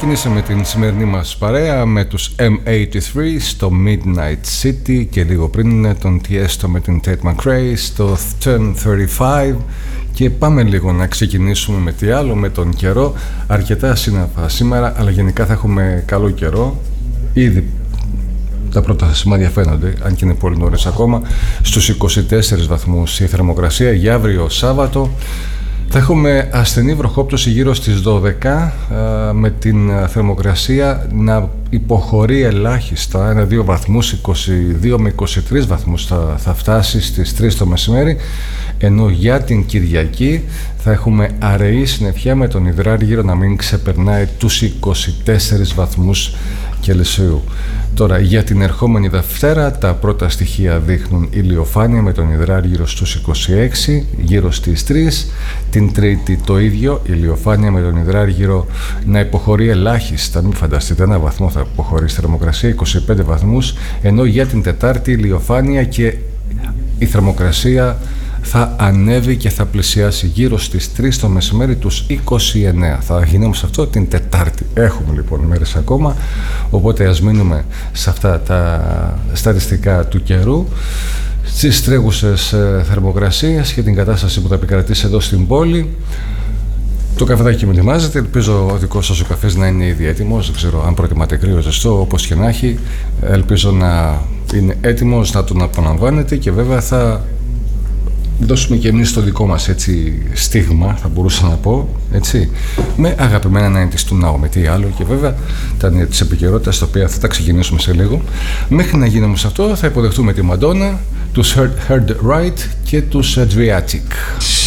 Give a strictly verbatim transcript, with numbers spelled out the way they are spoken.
ξεκινήσαμε την σημερινή μας παρέα με τους εμ ογδόντα τρία στο Midnight City και λίγο πριν τον Tiesto με την Tate McRae στο ten thirty-five. Και πάμε λίγο να ξεκινήσουμε με τι άλλο, με τον καιρό. Αρκετά σύννεφα σήμερα, αλλά γενικά θα έχουμε καλό καιρό. Ήδη τα πρώτα σημάδια φαίνονται, αν και είναι πολύ νωρίς ακόμα. Στους είκοσι τέσσερις βαθμούς η θερμοκρασία. Για αύριο Σάββατο θα έχουμε ασθενή βροχόπτωση γύρω στις δώδεκα, με την θερμοκρασία να υποχωρεί ελάχιστα ένα δύο βαθμούς, είκοσι δύο με είκοσι τρεις βαθμούς θα, θα φτάσει στις τρεις το μεσημέρι, ενώ για την Κυριακή θα έχουμε αραιή συννεφιά με τον υδράργυρο να μην ξεπερνάει τους είκοσι τέσσερις βαθμούς Κελσίου. Τώρα για την ερχόμενη Δευτέρα τα πρώτα στοιχεία δείχνουν ηλιοφάνεια με τον υδράργυρο στους είκοσι έξι γύρω στις τρεις. Την Τρίτη το ίδιο, ηλιοφάνεια με τον υδράργυρο να υποχωρεί ελάχιστα, μην φανταστείτε ένα βαθμό θα υποχωρεί στη θερμοκρασία, είκοσι πέντε βαθμούς, ενώ για την Τετάρτη ηλιοφάνεια και η θερμοκρασία θα ανέβει και θα πλησιάσει γύρω στις τρεις το μεσημέρι τους είκοσι εννέα. Θα γίνει όμως αυτό την Τετάρτη. Έχουμε λοιπόν μέρες ακόμα, οπότε ας μείνουμε σε αυτά τα στατιστικά του καιρού, στις τρέχουσες θερμοκρασίες και την κατάσταση που θα επικρατήσει εδώ στην πόλη. Το καφεδάκι με ετοιμάζεται, ελπίζω ο δικός σας ο καφές να είναι ήδη έτοιμος, δεν ξέρω αν προτιμάτε κρύο ζεστό, όπως και να έχει, ελπίζω να είναι έτοιμος, να τον απολαμβάνετε και βέβαια θα δώσουμε και εμείς το δικό μας έτσι στίγμα, θα μπορούσα να πω, έτσι, με αγαπημένα ενενήντα του Now, με τι άλλο, και βέβαια τα νέα της επικαιρότητας, τα οποία θα τα ξεκινήσουμε σε λίγο. Μέχρι να γίνουμε σε αυτό θα υποδεχτούμε τη Madonna, τους Heard, Heard Right και τους Adriatic.